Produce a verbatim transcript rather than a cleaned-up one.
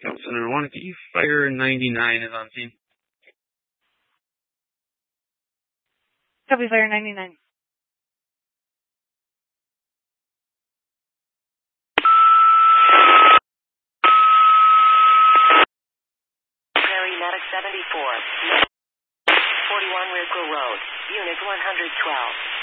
Scout Center one, can you fire ninety-nine is on scene? Copy, fire ninety-nine. Prairie Medic seventy-four, forty-one Ridgewell Road, Unit one hundred twelve.